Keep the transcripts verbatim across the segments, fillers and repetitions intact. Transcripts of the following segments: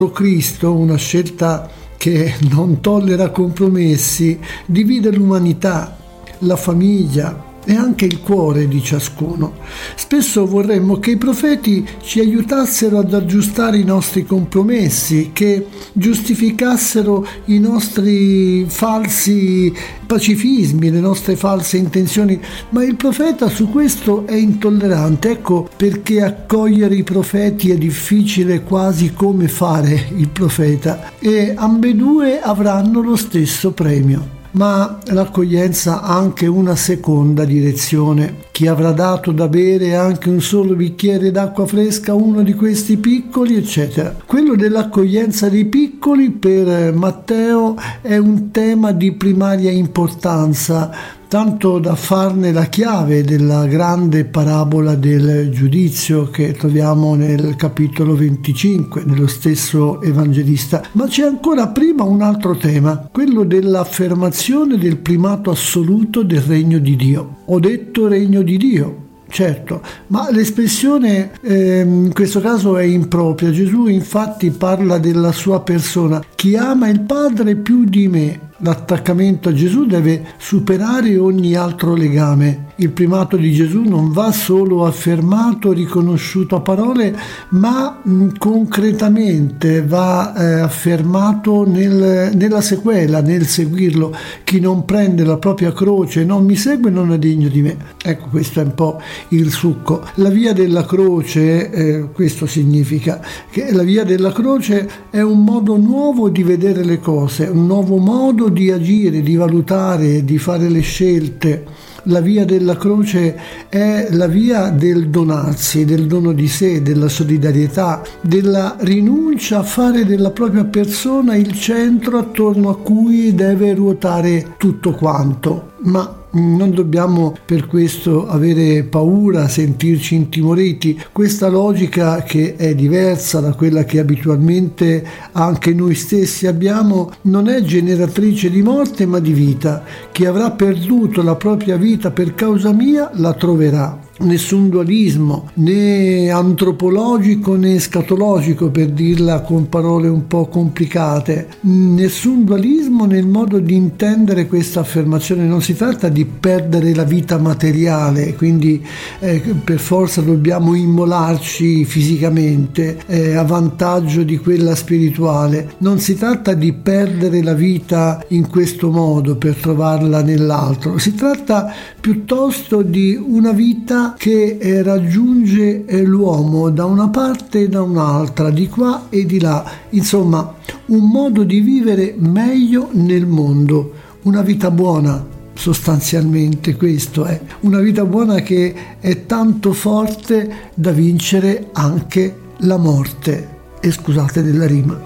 Cristo, una scelta che non tollera compromessi, divide l'umanità, la famiglia e anche il cuore di ciascuno. Spesso vorremmo che i profeti ci aiutassero ad aggiustare i nostri compromessi, che giustificassero i nostri falsi pacifismi, le nostre false intenzioni, ma il profeta su questo è intollerante. Ecco perché accogliere i profeti è difficile, quasi come fare il profeta, e ambedue avranno lo stesso premio. Ma l'accoglienza ha anche una seconda direzione. Chi avrà dato da bere anche un solo bicchiere d'acqua fresca a uno di questi piccoli, eccetera. Quello dell'accoglienza dei piccoli per Matteo è un tema di primaria importanza, tanto da farne la chiave della grande parabola del giudizio che troviamo nel capitolo venticinque, nello stesso Evangelista. Ma c'è ancora prima un altro tema, quello dell'affermazione del primato assoluto del regno di Dio. Ho detto regno di Dio. Certo, ma l'espressione eh, in questo caso è impropria. Gesù infatti parla della sua persona. Chi ama il Padre più di me. L'attaccamento a Gesù deve superare ogni altro legame. Il primato di Gesù non va solo affermato, riconosciuto a parole, ma mh, concretamente va eh, affermato nel, nella sequela, nel seguirlo. Chi non prende la propria croce e non mi segue non è degno di me. Ecco, questo è un po' il succo. La via della croce, eh, questo significa che la via della croce è un modo nuovo di vedere le cose, un nuovo modo di agire, di valutare, di fare le scelte. La via della croce è la via del donarsi, del dono di sé, della solidarietà, della rinuncia a fare della propria persona il centro attorno a cui deve ruotare tutto quanto. Ma non dobbiamo per questo avere paura, sentirci intimoriti. Questa logica, che è diversa da quella che abitualmente anche noi stessi abbiamo, non è generatrice di morte ma di vita. Chi avrà perduto la propria vita per causa mia la troverà. Nessun dualismo, né antropologico né escatologico, per dirla con parole un po' complicate. Nessun dualismo nel modo di intendere questa affermazione. Non si tratta di perdere la vita materiale, quindi eh, per forza dobbiamo immolarci fisicamente eh, a vantaggio di quella spirituale. Non si tratta di perdere la vita in questo modo per trovarla nell'altro. Si tratta piuttosto di una vita che eh, raggiunge eh, l'uomo da una parte e da un'altra, di qua e di là. Insomma, un modo di vivere meglio nel mondo, una vita buona. Sostanzialmente questo è una vita buona che è tanto forte da vincere anche la morte. E scusate della rima.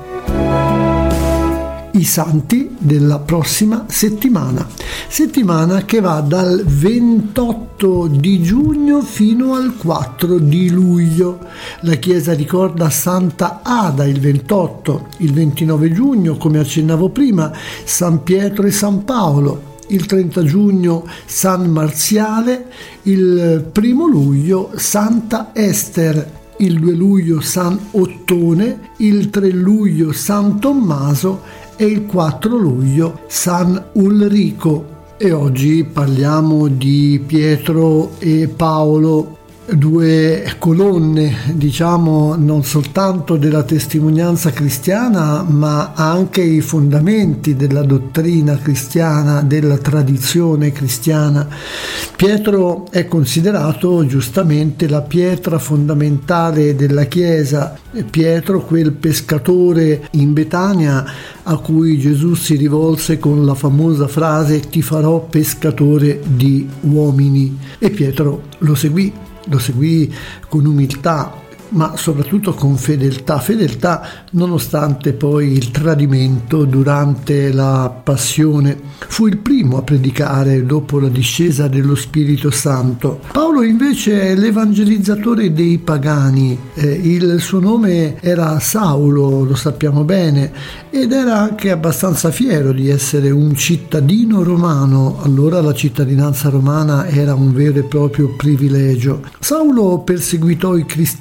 I santi della prossima settimana, settimana che va dal ventotto di giugno fino al quattro di luglio. La Chiesa ricorda Santa Ada il ventotto, il ventinove giugno, come accennavo prima, San Pietro e San Paolo, il trenta giugno San Marziale, il primo luglio Santa Ester, il due luglio San Ottone, il tre luglio San Tommaso e il quattro luglio San Ulrico. E oggi parliamo di Pietro e Paolo, due colonne, diciamo, non soltanto della testimonianza cristiana, ma anche i fondamenti della dottrina cristiana, della tradizione cristiana. Pietro è considerato giustamente la pietra fondamentale della Chiesa. Pietro, quel pescatore in Betania a cui Gesù si rivolse con la famosa frase «Ti farò pescatore di uomini». E Pietro lo seguì. Lo seguì con umiltà, ma soprattutto con fedeltà, fedeltà nonostante poi il tradimento durante la passione. Fu il primo a predicare dopo la discesa dello Spirito Santo. Paolo invece è l'evangelizzatore dei pagani. Eh, il suo nome era Saulo, lo sappiamo bene, ed era anche abbastanza fiero di essere un cittadino romano. Allora la cittadinanza romana era un vero e proprio privilegio. Saulo perseguitò i cristiani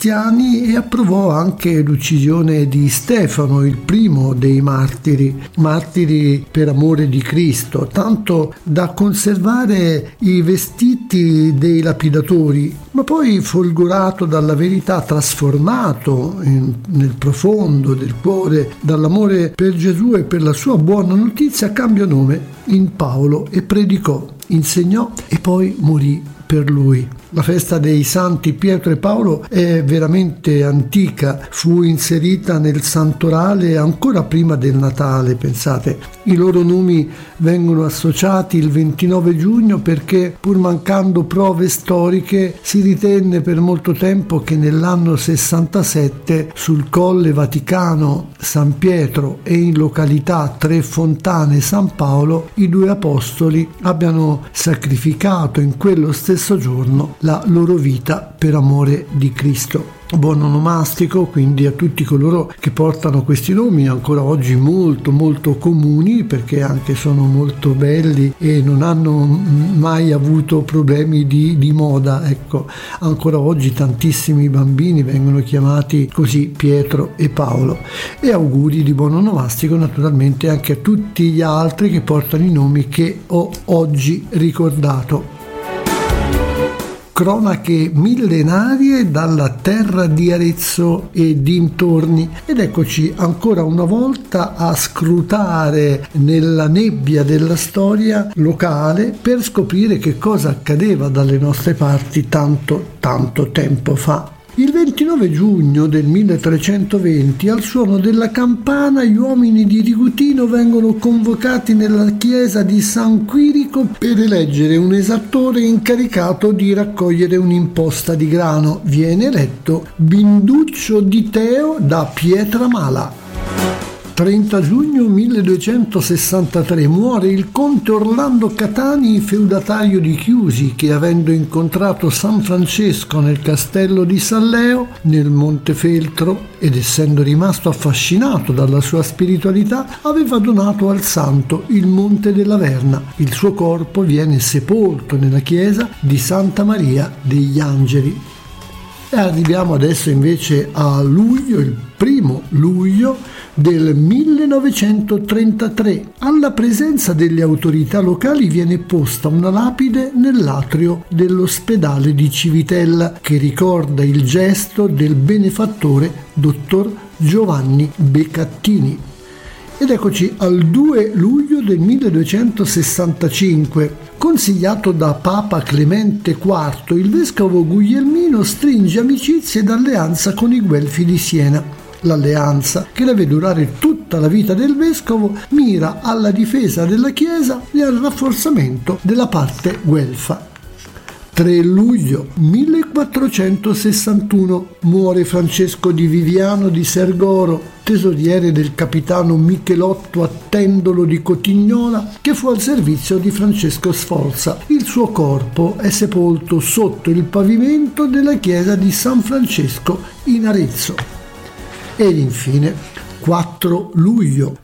anni e approvò anche l'uccisione di Stefano, il primo dei martiri, martiri per amore di Cristo, tanto da conservare i vestiti dei lapidatori, ma poi, folgorato dalla verità, trasformato in, nel profondo del cuore dall'amore per Gesù e per la sua buona notizia, cambiò nome in Paolo e predicò, insegnò e poi morì per lui. La festa dei santi Pietro e Paolo è veramente antica, fu inserita nel santorale ancora prima del Natale, pensate. I loro nomi vengono associati il ventinove giugno perché, pur mancando prove storiche, si ritenne per molto tempo che nell'anno sessantasette sul Colle Vaticano San Pietro e in località Tre Fontane San Paolo i due apostoli abbiano sacrificato in quello stesso giorno la loro vita per amore di Cristo. Buon onomastico quindi a tutti coloro che portano questi nomi, ancora oggi molto molto comuni, perché anche sono molto belli e non hanno mai avuto problemi di, di moda. Ecco, ancora oggi tantissimi bambini vengono chiamati così, Pietro e Paolo. E auguri di buon onomastico naturalmente anche a tutti gli altri che portano i nomi che ho oggi ricordato. Cronache millenarie dalla terra di Arezzo e dintorni, ed eccoci ancora una volta a scrutare nella nebbia della storia locale per scoprire che cosa accadeva dalle nostre parti tanto tanto tempo fa. Il ventinove giugno del milletrecentoventi, al suono della campana, gli uomini di Rigutino vengono convocati nella chiesa di San Quirico per eleggere un esattore incaricato di raccogliere un'imposta di grano. Viene eletto Binduccio di Teo da Pietramala. trenta giugno milleduecentosessantatré muore il conte Orlando Catani, feudatario di Chiusi, che avendo incontrato San Francesco nel castello di San Leo, nel Montefeltro, ed essendo rimasto affascinato dalla sua spiritualità, aveva donato al santo il Monte della Verna. Il suo corpo viene sepolto nella chiesa di Santa Maria degli Angeli. E arriviamo adesso invece a luglio, il primo luglio del millenovecentotrentatré. Alla presenza delle autorità locali viene posta una lapide nell'atrio dell'ospedale di Civitella che ricorda il gesto del benefattore dottor Giovanni Beccattini. Ed eccoci al due luglio del milleduecentosessantacinque. Consigliato da Papa Clemente quarto, il vescovo Guglielmino stringe amicizia ed alleanza con i Guelfi di Siena. L'alleanza, che deve durare tutta la vita del vescovo, mira alla difesa della Chiesa e al rafforzamento della parte guelfa. tre luglio millequattrocentosessantuno muore Francesco di Viviano di Sergoro, tesoriere del capitano Michelotto Attendolo di Cotignola, che fu al servizio di Francesco Sforza. Il suo corpo è sepolto sotto il pavimento della chiesa di San Francesco in Arezzo. Ed infine quattro luglio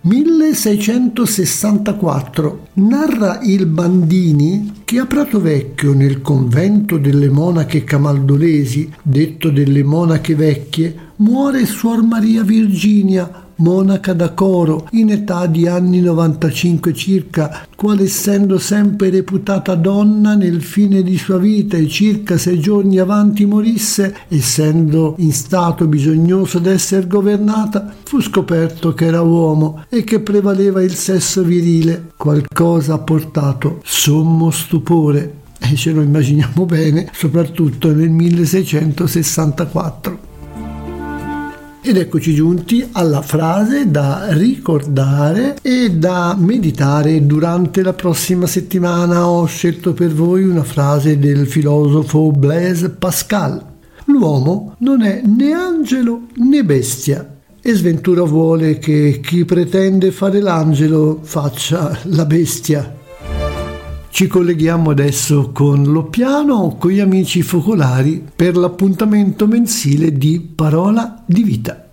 milleseicentosessantaquattro narra il Bandini che a Prato Vecchio, nel convento delle monache camaldolesi, detto delle monache vecchie, muore Suor Maria Virginia, monaca da Coro, in età di anni novantacinque circa, quale essendo sempre reputata donna nel fine di sua vita e circa sei giorni avanti morisse, essendo in stato bisognoso d'essere governata, fu scoperto che era uomo e che prevaleva il sesso virile. Qualcosa ha portato sommo stupore, e ce lo immaginiamo bene, soprattutto nel milleseicentosessantaquattro. Ed eccoci giunti alla frase da ricordare e da meditare durante la prossima settimana. Ho scelto per voi una frase del filosofo Blaise Pascal. L'uomo non è né angelo né bestia, e sventura vuole che chi pretende fare l'angelo faccia la bestia. Ci colleghiamo adesso con Loppiano, con gli amici focolari, per l'appuntamento mensile di Parola di Vita.